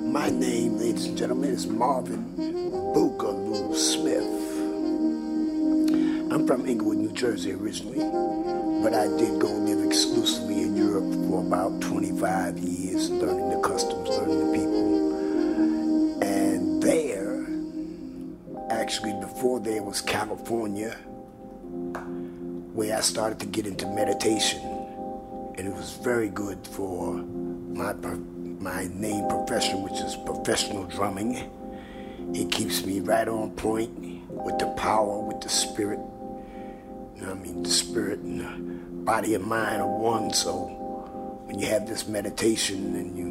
My name, ladies and gentlemen, is Marvin Boogaloo Smith. I'm from Englewood, New Jersey originally, but I did go live exclusively in Europe for about 25 years, learning the customs, learning the people. And there, actually before there was California, where I started to get into meditation. And it was very good for my main profession, which is professional drumming. It keeps me right on point with the power, with the spirit. You know what I mean? The spirit and the body and mind are one. So when you have this meditation and you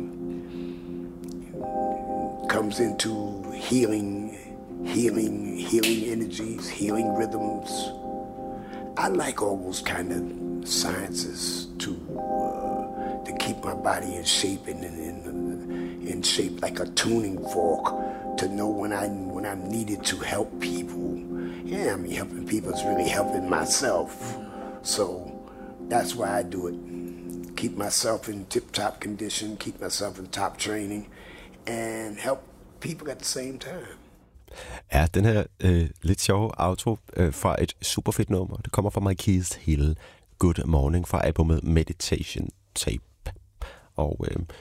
comes into healing energies, healing rhythms. I like all those kind of sciences to keep my body in shape and in shape like a tuning fork to know when I'm needed to help people. Yeah, I mean helping people is really helping myself. So that's why I do it. Keep myself in tip-top condition, keep myself in top training, and help people at the same time. Ja, den her lidt sjove outro fra et super fedt nummer. Det kommer fra Marquis Hill. Good Morning fra albumet Meditation Tape. Og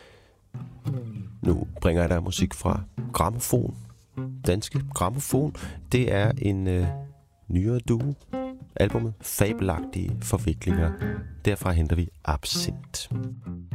nu bringer jeg dig musik fra Grammofon. Danske Grammofon. Det er en nyere duo. Albumet Fabelagtige Forviklinger. Derfra henter vi Absint.